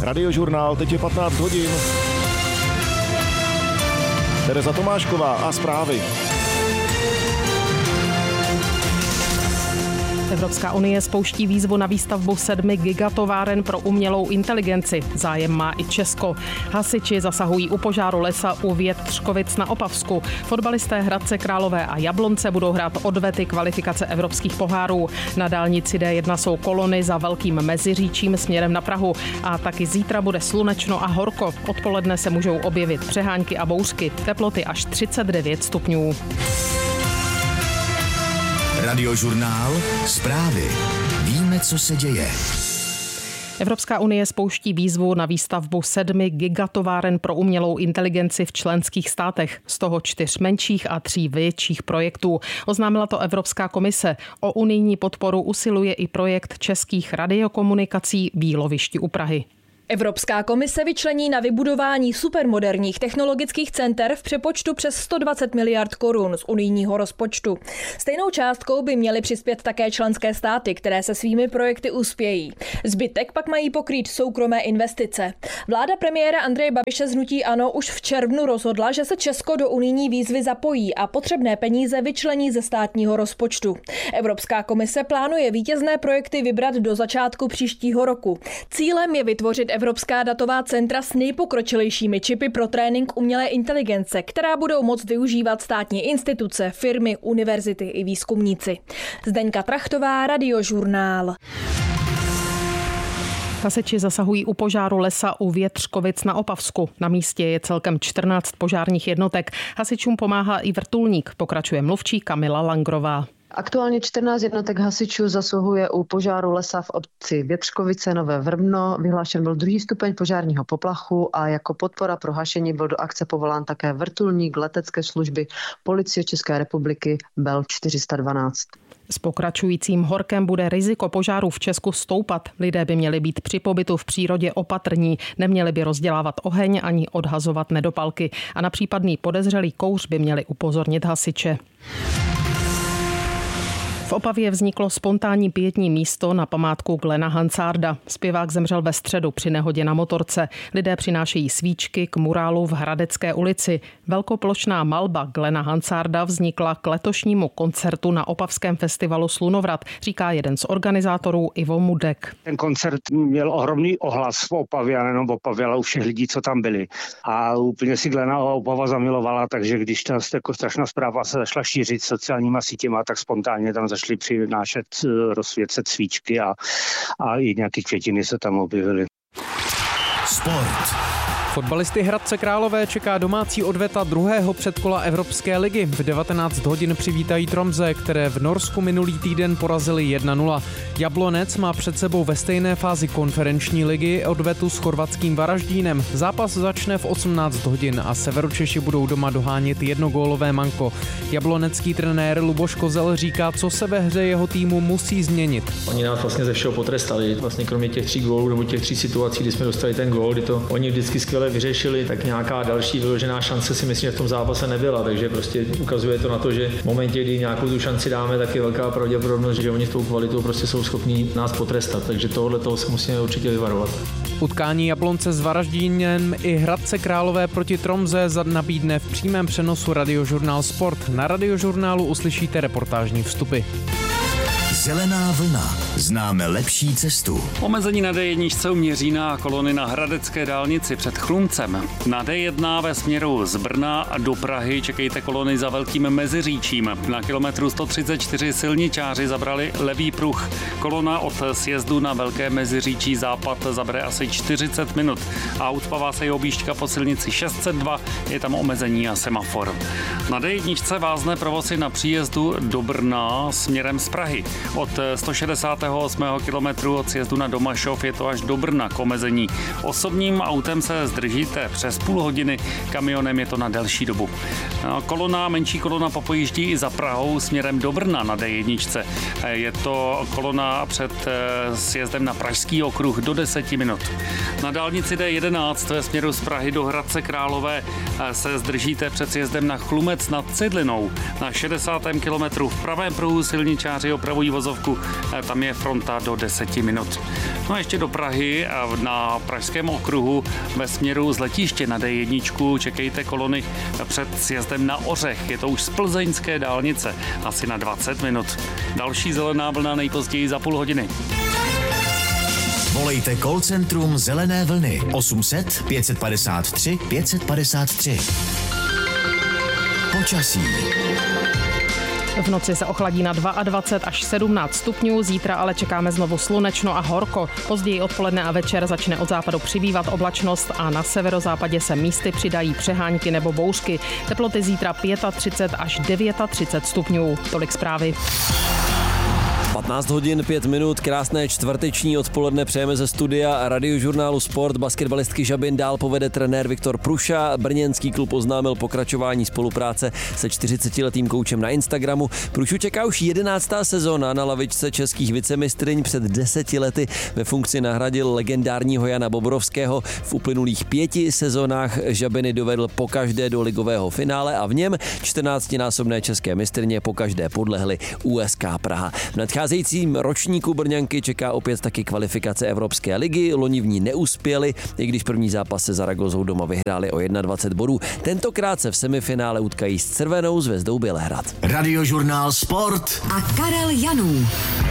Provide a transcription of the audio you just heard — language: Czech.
Radiožurnál, teď je 15 hodin. Tereza Tomášková a zprávy. Evropská unie spouští výzvu na výstavbu 7 gigatováren pro umělou inteligenci. Zájem má i Česko. Hasiči zasahují u požáru lesa u Větřkovic na Opavsku. Fotbalisté Hradce Králové a Jablonce budou hrát odvety kvalifikace evropských pohárů. Na dálnici D1 jsou kolony za Velkým Meziříčím směrem na Prahu. A taky zítra bude slunečno a horko. Odpoledne se můžou objevit přehánky a bouřky. Teploty až 39 stupňů. Radiožurnál, zprávy. Víme, co se děje. Evropská unie spouští výzvu na výstavbu 7 gigatováren pro umělou inteligenci v členských státech, z toho 4 menších a 3 větších projektů. Oznámila to Evropská komise. O unijní podporu usiluje i projekt českých radiokomunikací v Jílovišti u Prahy. Evropská komise vyčlení na vybudování supermoderních technologických center v přepočtu přes 120 miliard korun z unijního rozpočtu. Stejnou částkou by měly přispět také členské státy, které se svými projekty uspějí. Zbytek pak mají pokrýt soukromé investice. Vláda premiéra Andreje Babiše z hnutí ANO už v červnu rozhodla, že se Česko do unijní výzvy zapojí a potřebné peníze vyčlení ze státního rozpočtu. Evropská komise plánuje vítězné projekty vybrat do začátku příštího roku. Cílem je vytvořit evropská datová centra s nejpokročilejšími čipy pro trénink umělé inteligence, která budou moct využívat státní instituce, firmy, univerzity i výzkumníci. Zdeňka Trachtová, Radiožurnál. Hasiči zasahují u požáru lesa u Větřkovic na Opavsku. Na místě je celkem 14 požárních jednotek. Hasičům pomáhá i vrtulník, pokračuje mluvčí Kamila Langrová. Aktuálně 14 jednotek hasičů zasahuje u požáru lesa v obci Větřkovice Nové Vrbno. Vyhlášen byl 2. stupeň požárního poplachu a jako podpora pro hašení byl do akce povolán také vrtulník letecké služby Policie České republiky Bell 412. S pokračujícím horkem bude riziko požáru v Česku stoupat. Lidé by měli být při pobytu v přírodě opatrní, neměli by rozdělávat oheň ani odhazovat nedopalky a na případný podezřelý kouř by měli upozornit hasiče. V Opavě vzniklo spontánní pietní místo na památku Glena Hansarda. Zpěvák zemřel ve středu při nehodě na motorce. Lidé přinášejí svíčky k murálu v Hradecké ulici. Velkoplošná malba Glena Hansarda vznikla k letošnímu koncertu na opavském festivalu Slunovrat, říká jeden z organizátorů Ivo Mudek. Ten koncert měl ohromný ohlas v Opavě, a nejenom v Opavě, ale u všech lidí, co tam byli. A úplně si Glena Opava zamilovala, takže když ta jako strašná zpráva se zašla šířit sociálníma sítěma, tak spontánně tam šli přinášet, rozsvěcet svíčky a i nějaké květiny se tam objevily. Sport. Fotbalisty Hradce Králové čeká domácí odveta druhého předkola Evropské ligy. V 19 hodin přivítají Tromsø, které v Norsku minulý týden porazili 1-0. Jablonec má před sebou ve stejné fázi konferenční ligy odvetu s chorvatským Varaždínem. Zápas začne v 18 hodin a Severočeši budou doma dohánět jednogólové manko. Jablonecký trenér Luboš Kozel říká, co se ve hře jeho týmu musí změnit. Oni nás vlastně ze všeho potrestali. Vlastně kromě těch 3 gólů nebo těch 3 situací, kdy jsme dostali ten gól, kdy to oni vždycky skvěle vyřešili, tak nějaká další vyložená šance si myslím, že v tom zápase nebyla, takže prostě ukazuje to na to, že v momentě, kdy nějakou tu šanci dáme, tak je velká pravděpodobnost, že oni s tou kvalitou prostě jsou schopní nás potrestat, takže tohle toho se musíme určitě vyvarovat. Utkání Jablonce s Varaždínem i Hradce Králové proti Tromsø nabídne v přímém přenosu Radiožurnál Sport. Na Radiožurnálu uslyšíte reportážní vstupy. Zelená vlna. Známe lepší cestu. Omezení na D1 u Měřína a kolony na hradecké dálnici před Chlumcem. Na D1 ve směru z Brna do Prahy čekejte kolony za Velkým Meziříčím. Na kilometru 134 silničáři zabrali levý pruh. Kolona od sjezdu na Velké Meziříčí západ zabere asi 40 minut. A uspává se i objížďka po silnici 602, je tam omezení a semafor. Na D1 vázne provozy na příjezdu do Brna směrem z Prahy. Od 168. kilometru od sjezdu na Domašov je to až do Brna k omezení. Osobním autem se zdržíte přes půl hodiny, kamionem je to na delší dobu. Menší kolona popojíždí i za Prahou směrem do Brna na D1. Je to kolona před sjezdem na Pražský okruh do 10 minut. Na dálnici D11 ve směru z Prahy do Hradce Králové se zdržíte před sjezdem na Chlumec nad Cidlinou. Na 60. kilometru v pravém pruhu silničáři opravují převozovku, tam je fronta do 10 minut. No a ještě do Prahy na pražském okruhu ve směru z letiště na D1 čekejte kolony před sjezdem na Ořech. Je to už z plzeňské dálnice, asi na 20 minut. Další zelená vlna nejpozději za půl hodiny. Volejte call centrum Zelené vlny 800 553 553. Počasí. V noci se ochladí na 22 až 17 stupňů, zítra ale čekáme znovu slunečno a horko. Později odpoledne a večer začne od západu přibývat oblačnost a na severozápadě se místy přidají přehánky nebo bouřky. Teploty zítra 35 až 39 stupňů. Tolik zprávy. 15 hodin 5 minut, krásné čtvrteční odpoledne přejeme ze studia Radiožurnálu Sport. Basketbalistky Žabin dál povede trenér Viktor Pruša. Brněnský klub oznámil pokračování spolupráce se 40letým koučem na Instagramu. Prušu čeká už 11. sezóna na lavičce českých vicemistryň. Před 10 lety ve funkci nahradil legendárního Jana Bobrovského. V uplynulých 5 sezónách Žabiny dovedl pokaždé do ligového finále a v něm 14násobné české mistryně pokaždé podlehly USK Praha. V nadcházejícím ročníku Brňanky čeká opět taky kvalifikace Evropské ligy. Loni v ní neuspěli, i když první zápas se Zaragozou doma vyhráli o 21 bodů. Tentokrát se v semifinále utkají s Červenou Zvezdou Bělehrad. Radiožurnál Sport a Karel Janů.